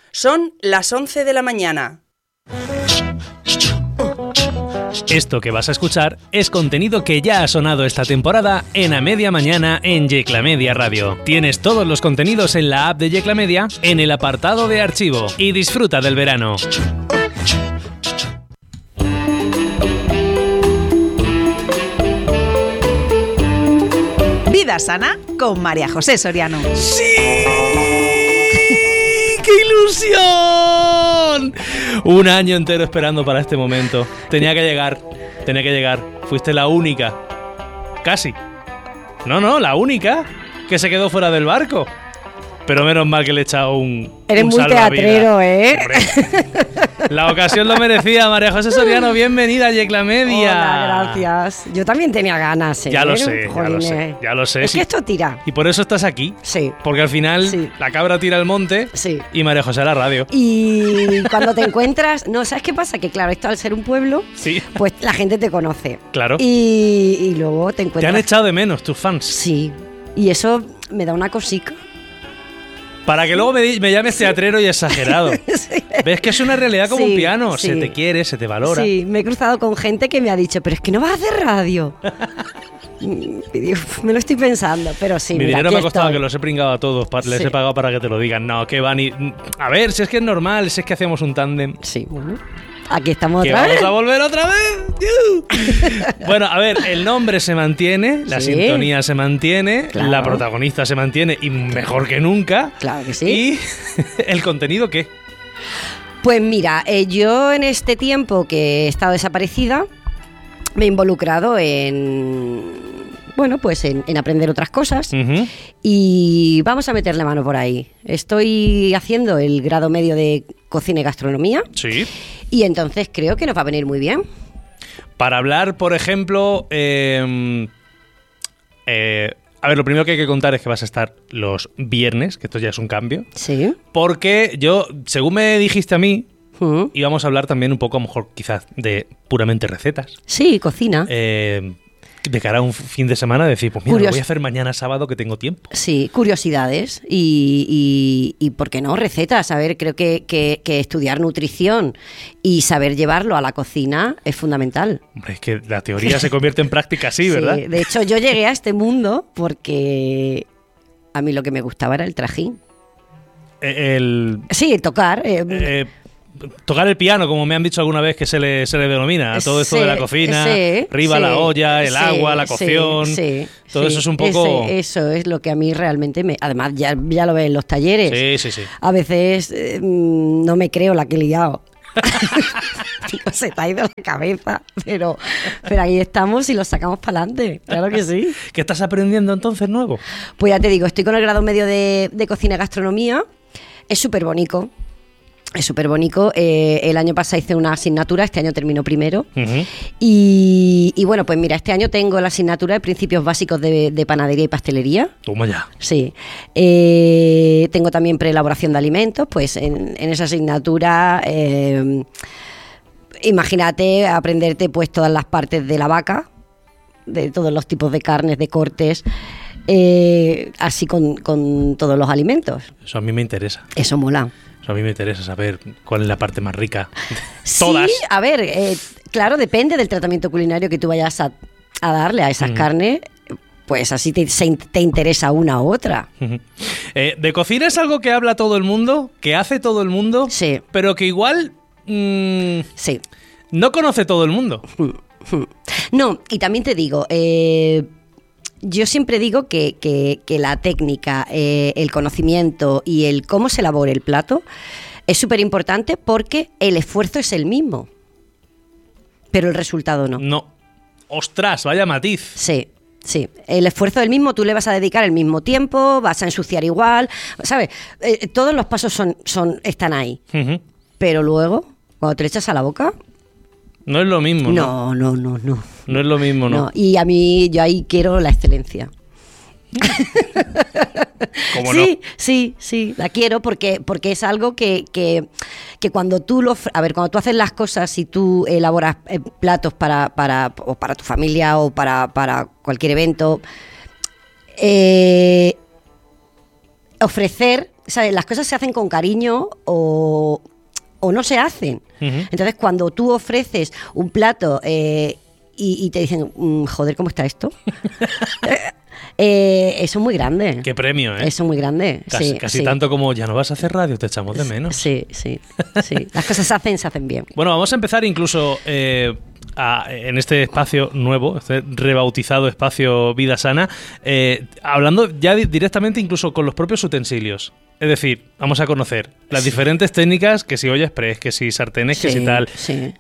Son las 11 de la mañana. Esto que vas a escuchar es contenido que ya ha sonado esta temporada en A Media Mañana en Yecla Media Radio. Tienes todos los contenidos en la app de Yecla Media en el apartado de archivo y disfruta del verano. Vida sana con María José Soriano. ¡Sí! ¡Qué ilusión! Un año entero esperando para este momento. Tenía que llegar. Fuiste la única. Casi. No, la única que se quedó fuera del barco. Pero menos mal que le he echado un Eres muy salvavidas. teatrero, ¿eh? Hombre, la ocasión lo merecía. María José Soriano, bienvenida a Yecla Media. Hola, gracias. Yo también tenía ganas, ¿eh? Ya lo sé. Es que esto tira. Y por eso estás aquí. Sí. Porque al final la cabra tira al monte y María José a la radio. Y cuando te encuentras... No, ¿sabes qué pasa? Que claro, esto al ser un pueblo, pues la gente te conoce. Claro. Y luego te encuentras... Te han echado de menos tus fans. Sí. Y eso me da una cosica. Para que luego me llames teatrero y exagerado. Sí. ¿Ves que es una realidad como un piano? Sí. Se te quiere, se te valora. Sí, me he cruzado con gente que me ha dicho, pero es que no vas a hacer radio. Y digo, me lo estoy pensando, pero sí. Mi dinero me ha costado, que los he pringado a todos. Les he pagado para que te lo digan. No, que van y... A ver, si es que es normal, si es que hacemos un tándem. Sí, bueno. Aquí estamos otra vez. ¿Vamos a volver otra vez? Bueno, a ver, el nombre se mantiene, la sintonía se mantiene, la protagonista se mantiene y mejor que nunca. Claro que sí. ¿Y el contenido qué? Pues mira, yo en este tiempo que he estado desaparecida me he involucrado en... Bueno, pues en aprender otras cosas y vamos a meterle mano por ahí. Estoy haciendo el grado medio de cocina y gastronomía. Sí. Y entonces creo que nos va a venir muy bien. Para hablar, por ejemplo, a ver, lo primero que hay que contar es que vas a estar los viernes, que esto ya es un cambio. Sí. Porque yo, según me dijiste a mí, íbamos a hablar también un poco, a lo mejor, quizás, de puramente recetas. Sí, cocina. De cara a un fin de semana, decir, pues mira, lo voy a hacer mañana sábado que tengo tiempo. Sí, curiosidades y ¿por qué no? Recetas. A ver, creo que estudiar nutrición y saber llevarlo a la cocina es fundamental. Hombre, es que la teoría se convierte en práctica así, ¿verdad? Sí, de hecho yo llegué a este mundo porque a mí lo que me gustaba era el trajín. Sí, tocar. Tocar el piano, como me han dicho alguna vez que se le denomina, a todo esto de la cocina, arriba la olla, el agua, la cocción, todo eso es un poco... Eso es lo que a mí realmente además ya lo ves en los talleres. Sí. A veces no me creo la que he liado. Se te ha ido la cabeza, pero ahí estamos y lo sacamos para adelante, claro que sí. ¿Qué estás aprendiendo entonces nuevo? Pues ya te digo, estoy con el grado medio de cocina y gastronomía, es súper bonito. Es súper bonito. El año pasado hice una asignatura, este año termino primero. Y bueno, pues mira, este año tengo la asignatura de principios básicos de panadería y pastelería. Toma ya. Sí. Tengo también preelaboración de alimentos, pues en esa asignatura, imagínate aprenderte pues todas las partes de la vaca, de todos los tipos de carnes, de cortes, así con todos los alimentos. Eso a mí me interesa. Eso mola. A mí me interesa saber cuál es la parte más rica. Todas. Sí, a ver, claro, depende del tratamiento culinario que tú vayas a darle a esas carnes, pues así te interesa una u otra. De cocina es algo que habla todo el mundo, que hace todo el mundo, pero que igual no conoce todo el mundo. No, y también te digo... Yo siempre digo que la técnica, el conocimiento y el cómo se elabora el plato es súper importante porque el esfuerzo es el mismo, pero el resultado no. No. ¡Ostras! Vaya matiz. Sí. El esfuerzo es el mismo, tú le vas a dedicar el mismo tiempo, vas a ensuciar igual, ¿sabes? Todos los pasos están ahí. Pero luego, cuando te le echas a la boca... No es lo mismo, ¿no? No. No es lo mismo, ¿no? Y a mí, yo ahí quiero la excelencia. ¿Cómo no? Sí, la quiero porque es algo que cuando tú cuando tú haces las cosas y tú elaboras platos para tu familia o para cualquier evento, ofrecer ¿sabes? Las cosas se hacen con cariño o no se hacen. Entonces, cuando tú ofreces un plato y te dicen, joder, ¿cómo está esto? Eso es muy grande. Qué premio, ¿eh? Eso es muy grande. Casi tanto como ya no vas a hacer radio, te echamos de menos. Sí. Las cosas se hacen bien. Bueno, vamos a empezar incluso en este espacio nuevo, este rebautizado espacio Vida Sana, hablando ya directamente incluso con los propios utensilios. Es decir, vamos a conocer las diferentes técnicas, que si olla express, que si sartenes, que si tal. Sí.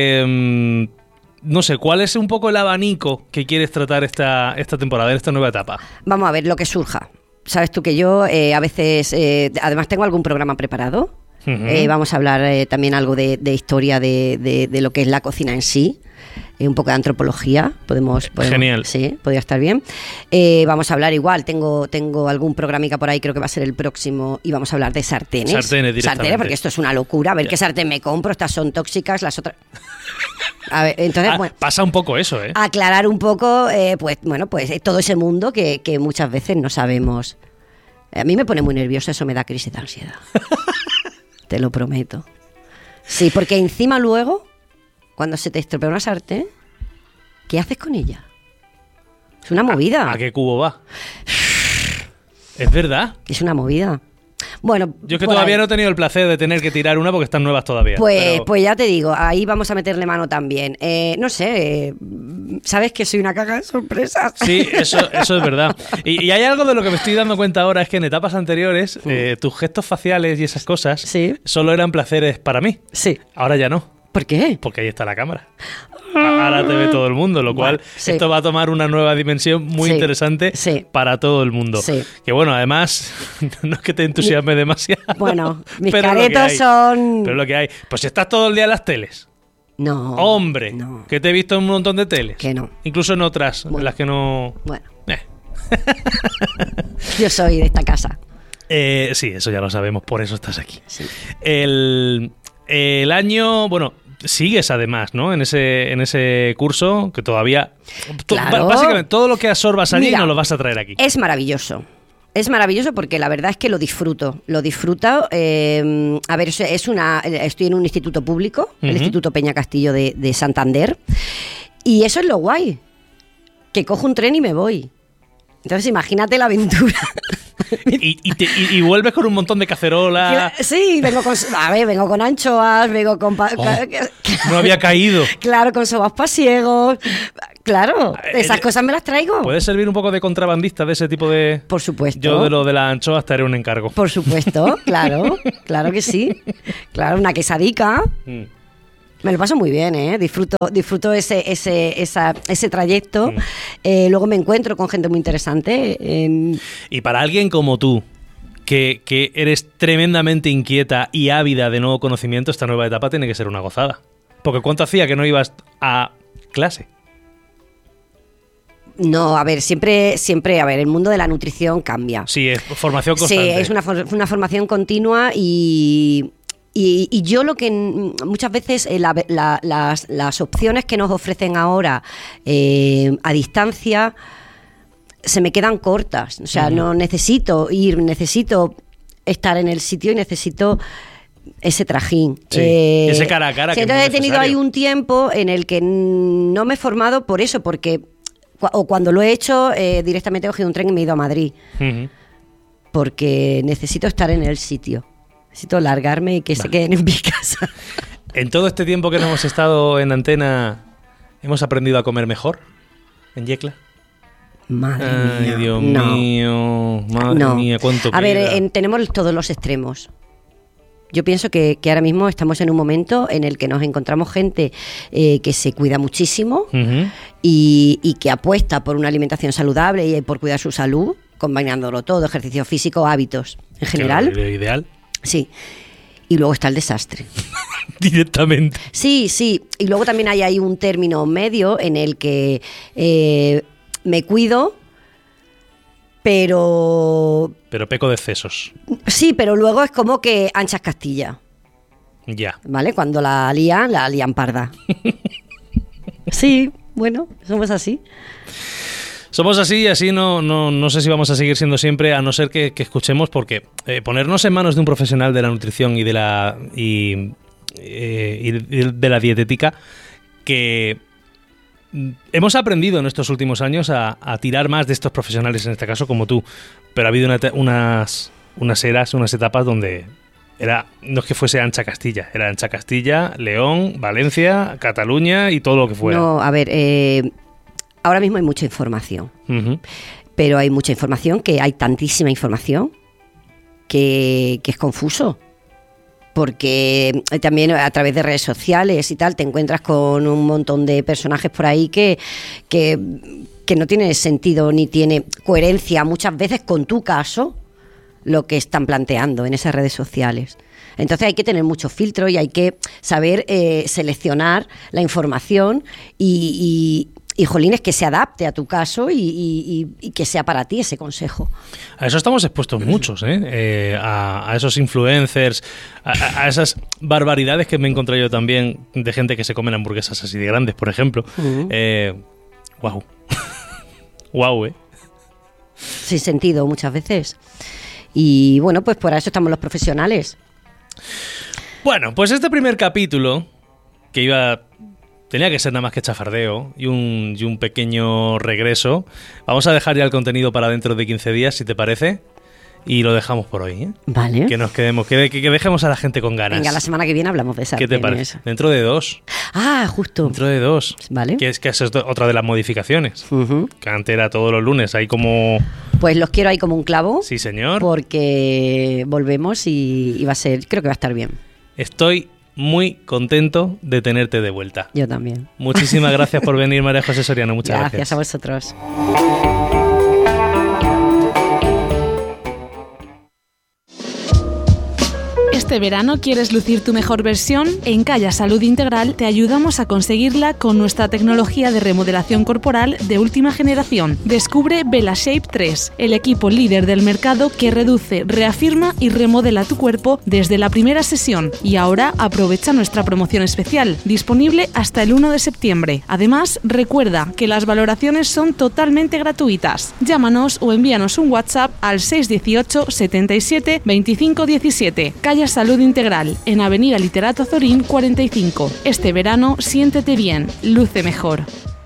No sé, ¿cuál es un poco el abanico que quieres tratar esta temporada, en esta nueva etapa? Vamos a ver lo que surja. Sabes tú que yo a veces, además tengo algún programa preparado. Vamos a hablar también algo de historia de lo que es la cocina en sí. Un poco de antropología, podemos Genial. Sí, podría estar bien. Vamos a hablar igual, tengo algún programica por ahí, creo que va a ser el próximo, y vamos a hablar de sartenes. Sartenes, porque esto es una locura, a ver qué sartén me compro, estas son tóxicas, las otras... A ver, entonces, bueno, pasa un poco eso, ¿eh? Aclarar un poco, pues todo ese mundo que muchas veces no sabemos. A mí me pone muy nerviosa, eso me da crisis de ansiedad. Te lo prometo. Sí, porque encima luego, cuando se te estropea una sartén, ¿qué haces con ella? Es una movida. ¿A qué cubo va? Es verdad. Es una movida. Bueno, yo es que todavía no he tenido el placer de tener que tirar una porque están nuevas todavía. Pues ya te digo, ahí vamos a meterle mano también. No sé, sabes que soy una caja de sorpresas. Sí, eso es verdad. Y hay algo de lo que me estoy dando cuenta ahora, es que en etapas anteriores tus gestos faciales y esas cosas solo eran placeres para mí. Sí. Ahora ya no. ¿Por qué? Porque ahí está la cámara. Ahora te ve todo el mundo, lo cual esto va a tomar una nueva dimensión muy interesante para todo el mundo. Sí. Que bueno, además, no es que te entusiasme demasiado. Bueno, mis caretos son... Pero lo que hay. Pues si estás todo el día en las teles. No. Hombre, no. Que te he visto en un montón de teles. Que no. Incluso en otras, en las que no... Bueno. Yo soy de esta casa. Sí, eso ya lo sabemos, por eso estás aquí. Sí. El año, bueno... Sigues además, ¿no? En ese curso que todavía... Claro. Básicamente, todo lo que absorbas allí no lo vas a traer aquí. Es maravilloso. Es maravilloso porque la verdad es que lo disfruto. Lo disfruto. A ver, estoy en un instituto público, el Instituto Peña Castillo de Santander. Y eso es lo guay. Que cojo un tren y me voy. Entonces imagínate la aventura. Y vuelves con un montón de cacerolas. Sí, vengo con anchoas, vengo con... No había caído. Claro, con sobas pasiegos. Claro, esas cosas me las traigo. ¿Puedes servir un poco de contrabandista de ese tipo de...? Por supuesto. Yo de lo de la anchoa te haré un encargo. Por supuesto, claro que sí. Claro, una quesadica. Me lo paso muy bien, ¿eh? Disfruto ese trayecto. Luego me encuentro con gente muy interesante. Y para alguien como tú, que eres tremendamente inquieta y ávida de nuevo conocimiento, esta nueva etapa tiene que ser una gozada. Porque ¿cuánto hacía que no ibas a clase? No, a ver, siempre, a ver, el mundo de la nutrición cambia. Sí, es formación constante. Sí, es una formación continua y yo lo que muchas veces las opciones que nos ofrecen ahora a distancia se me quedan cortas. O sea, no necesito estar en el sitio y necesito ese trajín. Sí, ese cara a cara. Entonces he tenido ahí un tiempo en el que no me he formado por eso, porque cuando lo he hecho directamente he cogido un tren y me he ido a Madrid. Porque necesito estar en el sitio. Necesito largarme y que se queden en mi casa. En todo este tiempo que no hemos estado en antena, ¿hemos aprendido a comer mejor en Yecla? Madre mía. Ay, Dios mío. Madre mía, cuánto queda. A ver, tenemos todos los extremos. Yo pienso que ahora mismo estamos en un momento en el que nos encontramos gente que se cuida muchísimo y que apuesta por una alimentación saludable y por cuidar su salud, combinándolo todo, ejercicio físico, hábitos en general. Lo ideal. Sí. Y luego está el desastre. Directamente. Sí. Y luego también hay ahí un término medio en el que me cuido, pero peco de excesos. Sí, pero luego es como que anchas Castilla. Ya. ¿Vale? Cuando la lían parda. Sí, bueno, somos así. Somos así y así no sé si vamos a seguir siendo siempre, a no ser que escuchemos, porque ponernos en manos de un profesional de la nutrición y de la dietética, que hemos aprendido en estos últimos años a tirar más de estos profesionales, en este caso como tú, pero ha habido unas eras, unas etapas donde no es que fuese ancha Castilla, era ancha Castilla, León, Valencia, Cataluña y todo lo que fuera. No, a ver, ahora mismo hay mucha información, pero hay mucha información, que hay tantísima información que es confuso. Porque también a través de redes sociales y tal te encuentras con un montón de personajes por ahí que no tiene sentido ni tiene coherencia muchas veces con tu caso, lo que están planteando en esas redes sociales. Entonces hay que tener mucho filtro y hay que saber seleccionar la información y jolines, que se adapte a tu caso y que sea para ti ese consejo. A eso estamos expuestos muchos, a esos influencers, a esas barbaridades que me he encontrado yo también de gente que se comen hamburguesas así de grandes, por ejemplo. Wow. Wow, Sin sentido muchas veces. Y bueno, pues para eso estamos los profesionales. Bueno, pues este primer capítulo, tenía que ser nada más que chafardeo y un pequeño regreso. Vamos a dejar ya el contenido para dentro de 15 días, si te parece. Y lo dejamos por hoy, ¿eh? Vale. Que nos quedemos, que dejemos a la gente con ganas. Venga, la semana que viene hablamos de esa. ¿Qué te parece? Dentro de 2. Ah, justo. Dentro de 2. Vale. Que es otra de las modificaciones. Que antes era todos los lunes, ahí como... Pues los quiero ahí como un clavo. Sí, señor. Porque volvemos y va a ser, creo que va a estar bien. Estoy muy contento de tenerte de vuelta. Yo también. Muchísimas gracias por venir, María José Soriano. Muchas gracias. Gracias a vosotros. ¿Este verano quieres lucir tu mejor versión? En Calla Salud Integral te ayudamos a conseguirla con nuestra tecnología de remodelación corporal de última generación. Descubre VelaShape 3, el equipo líder del mercado que reduce, reafirma y remodela tu cuerpo desde la primera sesión. Y ahora aprovecha nuestra promoción especial, disponible hasta el 1 de septiembre. Además, recuerda que las valoraciones son totalmente gratuitas. Llámanos o envíanos un WhatsApp al 618 77 25 17. Calla Salud Integral, en Avenida Literato Azorín 45. Este verano, siéntete bien, luce mejor.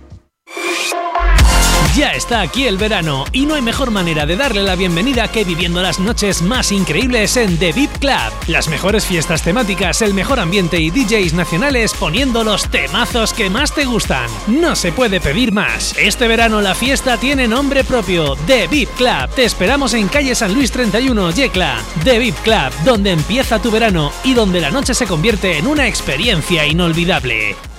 Ya está aquí el verano y no hay mejor manera de darle la bienvenida que viviendo las noches más increíbles en The VIP Club. Las mejores fiestas temáticas, el mejor ambiente y DJs nacionales poniendo los temazos que más te gustan. No se puede pedir más. Este verano la fiesta tiene nombre propio, The VIP Club. Te esperamos en calle San Luis 31, Yecla. The VIP Club, donde empieza tu verano y donde la noche se convierte en una experiencia inolvidable.